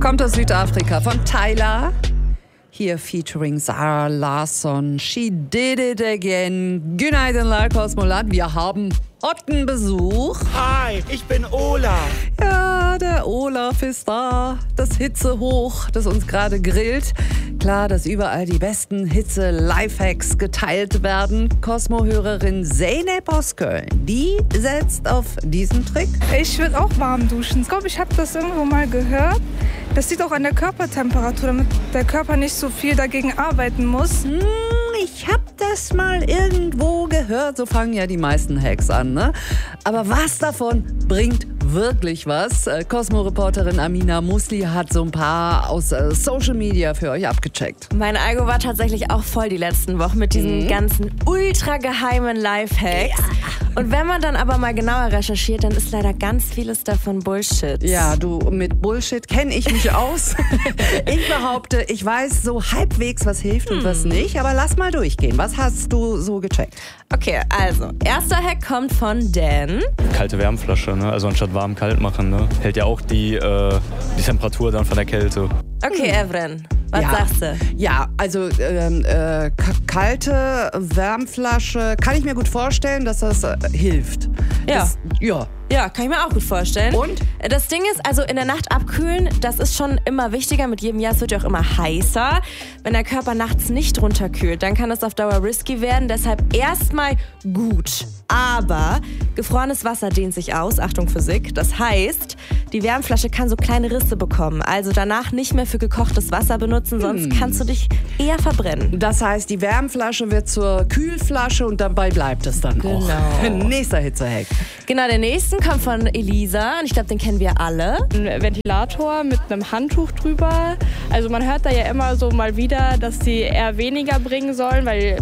Kommt aus Südafrika von Tyler. Hier featuring Sarah Larsson. She did it again. Günaydın Kosmolat. Wir haben Ottenbesuch. Hi, ich bin Olaf. Ja, der Olaf ist da. Das Hitzehoch, das uns gerade grillt. Klar, dass überall die besten Hitze-Lifehacks geteilt werden. Cosmo-Hörerin Zeynep aus Köln, die setzt auf diesen Trick. Ich würde auch warm duschen. Ich glaube, ich habe das irgendwo mal gehört. Das liegt auch an der Körpertemperatur, damit der Körper nicht so viel dagegen arbeiten muss. Ich habe das mal irgendwo gehört. So fangen ja die meisten Hacks an, ne? Aber was davon bringt wirklich was? Cosmo-Reporterin Amina Musli hat so ein paar aus Social Media für euch abgecheckt. Mein Algo war tatsächlich auch voll die letzten Wochen mit diesen ganzen ultra geheimen Lifehacks. Ja. Und wenn man dann aber mal genauer recherchiert, dann ist leider ganz vieles davon Bullshit. Ja, du, mit Bullshit kenne ich mich aus. Ich behaupte, ich weiß so halbwegs, was hilft und was nicht. Aber lass mal durchgehen. Was hast du so gecheckt? Okay, also, erster Hack kommt von Dan. Kalte Wärmflasche, ne? Also anstatt warm kalt machen, ne? Hält ja auch die Temperatur dann von der Kälte. Okay, Evren, was sagst du? Ja, also kalte Wärmflasche, kann ich mir gut vorstellen, dass das hilft. Ja. Ja. Ja, kann ich mir auch gut vorstellen. Und? Das Ding ist, also in der Nacht abkühlen, das ist schon immer wichtiger. Mit jedem Jahr, es wird ja auch immer heißer. Wenn der Körper nachts nicht runterkühlt, dann kann das auf Dauer risky werden. Deshalb erstmal gut. Aber gefrorenes Wasser dehnt sich aus. Achtung, Physik. Das heißt, die Wärmflasche kann so kleine Risse bekommen. Also danach nicht mehr für gekochtes Wasser benutzen, sonst kannst du dich eher verbrennen. Das heißt, die Wärmflasche wird zur Kühlflasche und dabei bleibt es dann auch. Nächster Hitzehack. Genau, der nächste kommt von Elisa und ich glaube, den kennen wir alle. Ein Ventilator mit einem Handtuch drüber. Also man hört da ja immer so mal wieder, dass sie eher weniger bringen sollen, weil...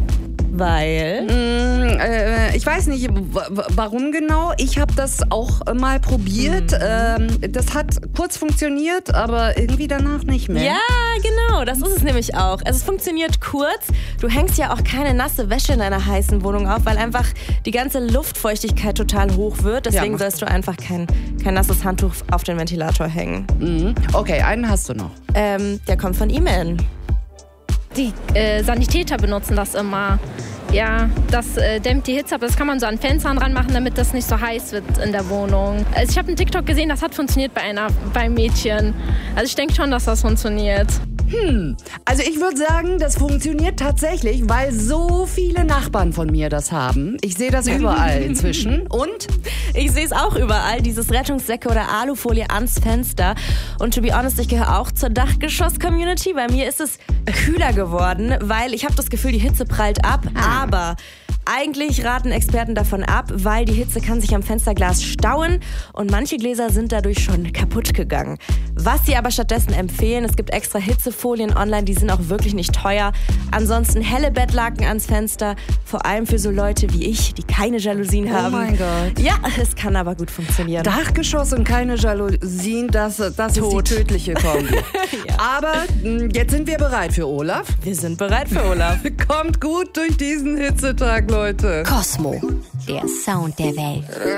Ich weiß nicht, warum genau. Ich habe das auch mal probiert. Das hat kurz funktioniert, aber irgendwie danach nicht mehr. Ja, genau, das ist es nämlich auch. Also es funktioniert kurz. Du hängst ja auch keine nasse Wäsche in deiner heißen Wohnung auf, weil einfach die ganze Luftfeuchtigkeit total hoch wird. Deswegen sollst du einfach kein nasses Handtuch auf den Ventilator hängen. Okay, einen hast du noch. Der kommt von E-Mail. Die Sanitäter benutzen das immer. Ja, das dämmt die Hitze, aber das kann man so an Fenstern ranmachen, damit das nicht so heiß wird in der Wohnung. Also ich habe einen TikTok gesehen, das hat funktioniert beim Mädchen. Also ich denke schon, dass das funktioniert. Also ich würde sagen, das funktioniert tatsächlich, weil so viele Nachbarn von mir das haben. Ich sehe das überall inzwischen. Und? Ich sehe es auch überall, dieses Rettungssäcke oder Alufolie ans Fenster. Und to be honest, ich gehöre auch zur Dachgeschoss-Community. Bei mir ist es kühler geworden, weil ich habe das Gefühl, die Hitze prallt ab. Aber eigentlich raten Experten davon ab, weil die Hitze kann sich am Fensterglas stauen und manche Gläser sind dadurch schon kaputt gegangen. Was sie aber stattdessen empfehlen, es gibt extra Hitzefolien online, die sind auch wirklich nicht teuer. Ansonsten helle Bettlaken ans Fenster, vor allem für so Leute wie ich, die keine Jalousien haben. Oh mein Gott. Ja, es kann aber gut funktionieren. Dachgeschoss und keine Jalousien, das ist die tödliche Kombi. Ja. Aber jetzt sind wir bereit für Olaf. Wir sind bereit für Olaf. Kommt gut durch diesen Hitzetag, Leute. Cosmo, der Sound der Welt.